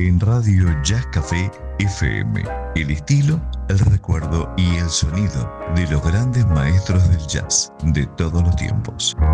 en Radio Jazz Café FM. El estilo, el recuerdo y el sonido de los grandes maestros del jazz de todos los tiempos.